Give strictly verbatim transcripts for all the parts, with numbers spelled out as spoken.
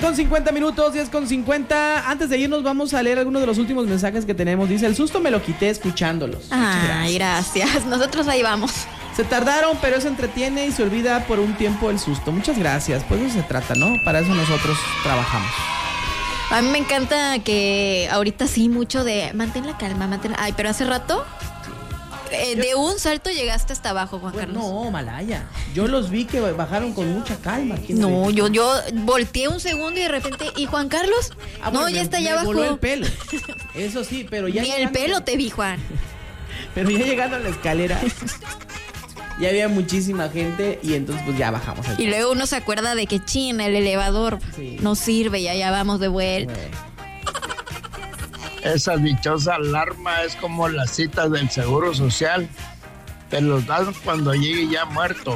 con cincuenta minutos, diez con cincuenta. Antes de irnos vamos a leer algunos de los últimos mensajes que tenemos. Dice, el susto me lo quité escuchándolos. Ay, gracias. gracias. Nosotros ahí vamos. Se tardaron, pero eso entretiene y se olvida por un tiempo el susto. Muchas gracias. Pues eso se trata, ¿no? Para eso nosotros trabajamos. A mí me encanta que ahorita sí mucho de mantén la calma, mantén. Ay, pero hace rato eh, de un salto llegaste hasta abajo, Juan Pues Carlos. no, Malaya. Yo los vi que bajaron con mucha calma. No, yo yo volteé un segundo y de repente, ¿y Juan Carlos? Ah, no, bueno, ya me, está allá me abajo. voló el pelo. Eso sí, pero ya Ni el llegando, pelo te vi, Juan. Pero ya llegando a la escalera ya había muchísima gente y entonces pues ya bajamos. Y luego uno se acuerda de que chin, el elevador sí. no sirve y allá vamos de vuelta. Bueno. Esa dichosa alarma es como las citas del Seguro Social. Te los dan cuando llegue ya muerto.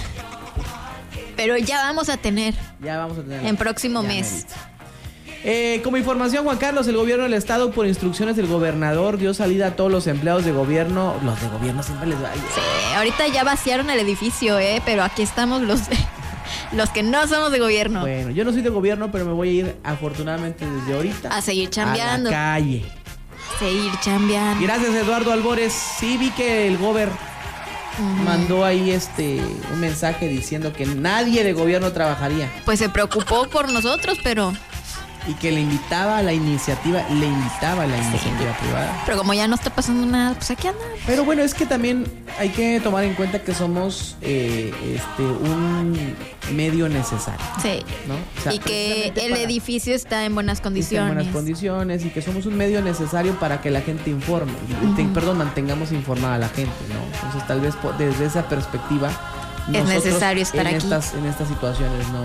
Pero ya vamos a tener. Ya vamos a tener. En próximo mes. Eh, como información, Juan Carlos, el gobierno del estado, por instrucciones del gobernador, dio salida a todos los empleados de gobierno. Los de gobierno siempre les va. Sí, ahorita ya vaciaron el edificio, eh, pero aquí estamos los los que no somos de gobierno. Bueno, yo no soy de gobierno, pero me voy a ir afortunadamente desde ahorita a seguir chambeando. A la calle. Seguir chambeando. Gracias, Eduardo Albores. Sí vi que el gober uh-huh. mandó ahí este un mensaje diciendo que nadie de gobierno trabajaría. Pues se preocupó por nosotros, pero y que le invitaba a la iniciativa, le invitaba a la iniciativa sí. privada. Pero como ya no está pasando nada, pues aquí anda. Pero bueno, es que también hay que tomar en cuenta que somos eh, este un medio necesario. Sí. ¿No? O sea, y que el edificio está en buenas condiciones. Está en buenas condiciones y que somos un medio necesario para que la gente informe. Uh-huh. Te, perdón, mantengamos informada a la gente, ¿no? Entonces tal vez desde esa perspectiva es necesario estar en aquí. Estas, en estas situaciones no...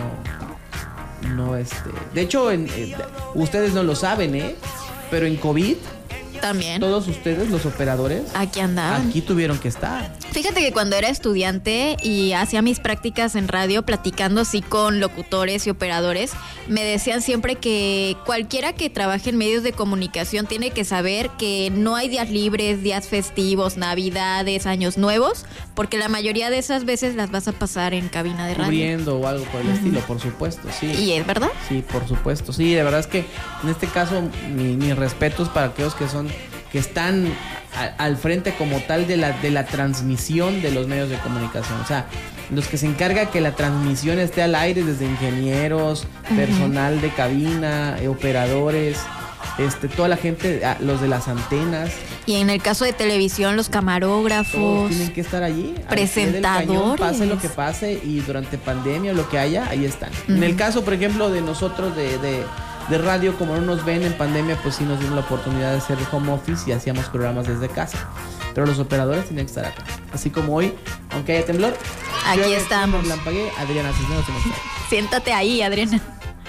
No, este. De hecho, en, eh, ustedes no lo saben, ¿eh? Pero en COVID. También. Todos ustedes, los operadores. Aquí andaban. Aquí tuvieron que estar. Fíjate que cuando era estudiante y hacía mis prácticas en radio, platicando así con locutores y operadores, me decían siempre que cualquiera que trabaje en medios de comunicación tiene que saber que no hay días libres, días festivos, navidades, años nuevos, porque la mayoría de esas veces las vas a pasar en cabina de radio. Cubriendo o algo por el uh-huh. estilo, por supuesto, sí. ¿Y es verdad? Sí, por supuesto. Sí, de verdad es que en este caso, mi, mis respetos para aquellos que son que están a, al frente como tal de la, de la transmisión de los medios de comunicación. O sea, los que se encarga que la transmisión esté al aire, desde ingenieros, uh-huh. personal de cabina, eh, operadores, este, toda la gente, los de las antenas. Y en el caso de televisión, los camarógrafos. Todos tienen que estar allí. Presentadores. Cañón, pase lo que pase y durante pandemia o lo que haya, ahí están. Uh-huh. En el caso, por ejemplo, de nosotros de... de de radio, como no nos ven en pandemia, pues sí nos dimos la oportunidad de hacer home office y hacíamos programas desde casa. Pero los operadores tienen que estar acá. Así como hoy, aunque haya temblor, aquí estamos. La apagué, Adriana Cisneros. Siéntate ahí, Adriana.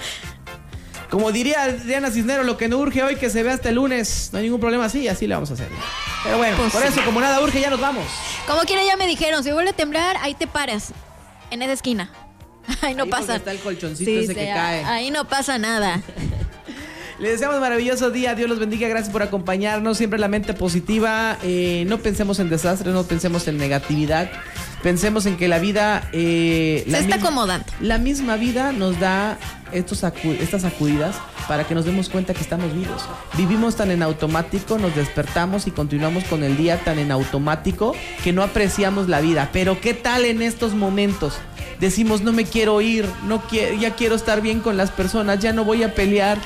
Como diría Adriana Cisneros, lo que no urge hoy que se vea hasta el lunes. No hay ningún problema, sí, así le vamos a hacer. Pero bueno, pues por sí. eso, como nada urge, ya nos vamos. Como quiera, ya me dijeron, si vuelve a temblar, ahí te paras, en esa esquina. Ahí no ahí pasa. Está el colchoncito sí, ese sí, que cae. Ahí no pasa nada. Les deseamos maravilloso día. Dios los bendiga. Gracias por acompañarnos. Siempre la mente positiva. Eh, no pensemos en desastres, no pensemos en negatividad. Pensemos en que la vida eh, se la está misma, acomodando. La misma vida nos da estos sacu- estas sacudidas para que nos demos cuenta que estamos vivos. Vivimos tan en automático, nos despertamos y continuamos con el día tan en automático que no apreciamos la vida. Pero ¿qué tal en estos momentos? Decimos, no me quiero ir, no quiero, ya quiero estar bien con las personas, ya no voy a pelear.